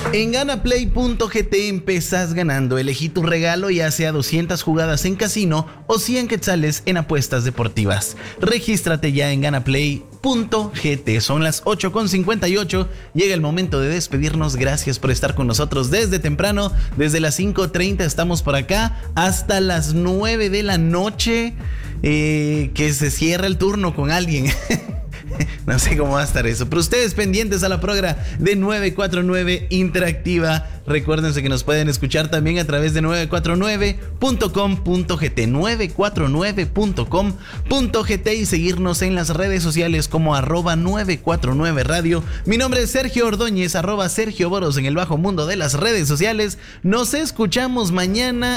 En ganaplay.gt empezás ganando. Elegí tu regalo, ya sea 200 jugadas en casino o 100 quetzales en apuestas deportivas. Regístrate ya en ganaplay.gt. Son las 8:58. Llega el momento de despedirnos. Gracias por estar con nosotros desde temprano. Desde las 5:30 estamos por acá hasta las 9 de la noche. Que se cierra el turno con alguien. No sé cómo va a estar eso, pero ustedes pendientes a la progra de 949 Interactiva. Recuérdense que nos pueden escuchar también a través de 949.com.gt, 949.com.gt, y seguirnos en las redes sociales como @949radio. Mi nombre es Sergio Ordóñez, @Sergio Boros en el bajo mundo de las redes sociales. Nos escuchamos mañana